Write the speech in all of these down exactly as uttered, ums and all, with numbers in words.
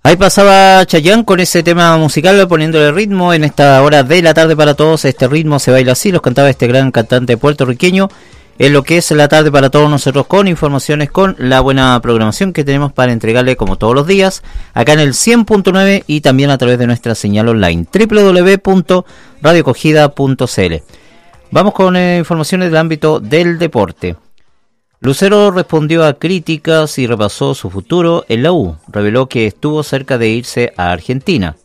Ahí pasaba Chayanne con ese tema musical poniéndole ritmo en esta hora de la tarde para todos. Este ritmo se baila así, los cantaba este gran cantante puertorriqueño. En lo que es la tarde para todos nosotros, con informaciones, con la buena programación que tenemos para entregarle como todos los días, acá en el cien punto nueve y también a través de nuestra señal online doble u doble u doble u punto radio cogida punto c l. Vamos con eh, informaciones del ámbito del deporte. Lucero respondió a críticas y repasó su futuro en la U. Reveló que estuvo cerca de irse a Argentina.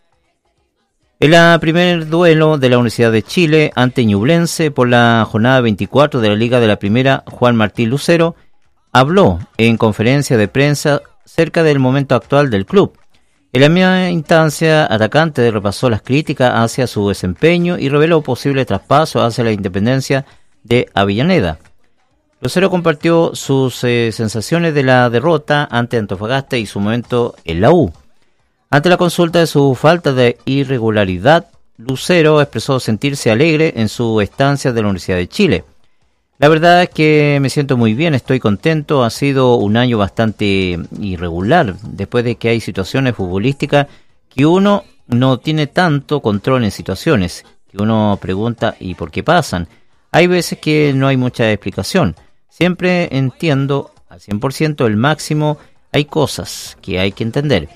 En el primer duelo de la Universidad de Chile ante Ñublense por la jornada veinticuatro de la Liga de la Primera, Juan Martín Lucero habló en conferencia de prensa cerca del momento actual del club. En la misma instancia, atacante repasó las críticas hacia su desempeño y reveló posible traspaso hacia la Independencia de Avellaneda. Lucero compartió sus eh, sensaciones de la derrota ante Antofagasta y su momento en la U. Ante la consulta de su falta de irregularidad, Lucero expresó sentirse alegre en su estancia de la Universidad de Chile. La verdad es que me siento muy bien, estoy contento, ha sido un año bastante irregular, después de que hay situaciones futbolísticas que uno no tiene tanto control en situaciones, que uno pregunta ¿y por qué pasan? Hay veces que no hay mucha explicación. Siempre entiendo al cien por ciento el máximo, hay cosas que hay que entender.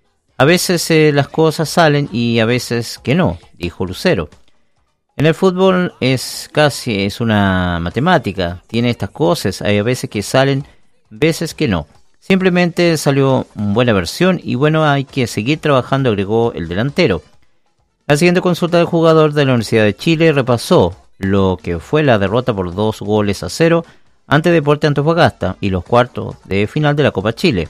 A veces eh, las cosas salen y a veces que no, dijo Lucero. En el fútbol es casi es una matemática, tiene estas cosas, hay a veces que salen, veces que no. Simplemente salió una buena versión y bueno, hay que seguir trabajando, agregó el delantero. La siguiente consulta del jugador de la Universidad de Chile repasó lo que fue la derrota por dos goles a cero ante Deportes Antofagasta y los cuartos de final de la Copa Chile.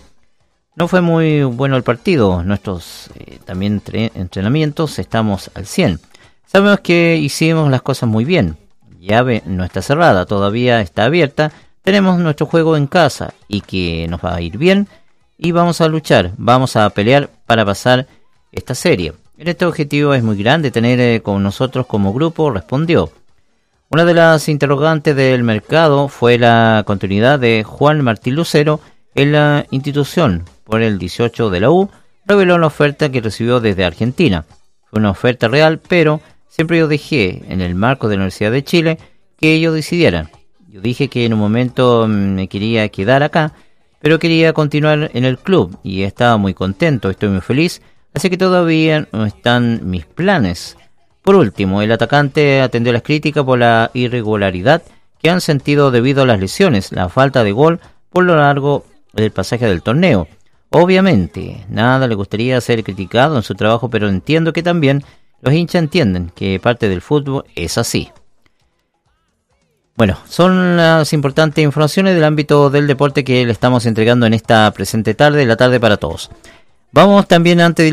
No fue muy bueno el partido, nuestros eh, también entre, entrenamientos estamos al cien. Sabemos que hicimos las cosas muy bien, llave no está cerrada, todavía está abierta, tenemos nuestro juego en casa y que nos va a ir bien y vamos a luchar, vamos a pelear para pasar esta serie. Este objetivo es muy grande, tener eh, con nosotros como grupo, respondió. Una de las interrogantes del mercado fue la continuidad de Juan Martín Lucero en la institución por el dieciocho de la U, reveló la oferta que recibió desde Argentina. Fue una oferta real, pero siempre yo dejé en el marco de la Universidad de Chile que ellos decidieran. Yo dije que en un momento me quería quedar acá, pero quería continuar en el club y estaba muy contento, estoy muy feliz, así que todavía no están mis planes. Por último, el atacante atendió las críticas por la irregularidad que han sentido debido a las lesiones, la falta de gol por lo largo del pasaje del torneo. Obviamente, nada le gustaría ser criticado en su trabajo, pero entiendo que también los hinchas entienden que parte del fútbol es así. Bueno, son las importantes informaciones del ámbito del deporte que le estamos entregando en esta presente tarde, la tarde para todos. Vamos también antes de